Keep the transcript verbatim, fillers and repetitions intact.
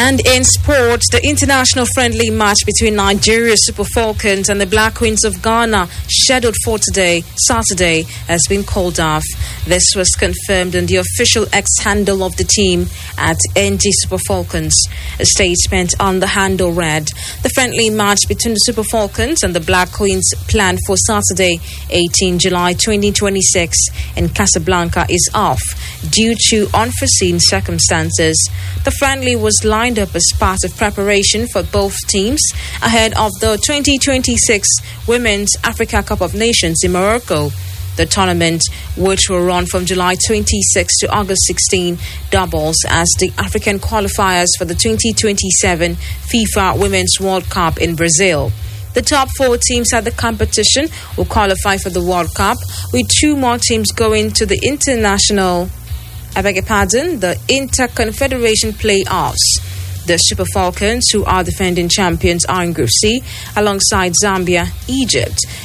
And in sports, the international friendly match between Nigeria's Super Falcons and the Black Queens of Ghana, scheduled for today, Saturday, has been called off. This was confirmed in the official X handle of the team at N G Super Falcons. A statement on the handle read, "The friendly match between the Super Falcons and the Black Queens planned for Saturday, eighteenth July twenty twenty-six in Casablanca is off due to unforeseen circumstances." The friendly was lined up as part of preparation for both teams ahead of the twenty twenty-six Women's Africa Cup of Nations in Morocco. The tournament, which will run from July twenty-sixth to August sixteenth, doubles as the African qualifiers for the twenty twenty-seven FIFA Women's World Cup in Brazil. The top four teams at the competition will qualify for the World Cup, with two more teams going to the international, I beg your pardon, the Inter-Confederation playoffs. The Super Falcons, who are defending champions, are in Group C alongside Zambia, Egypt,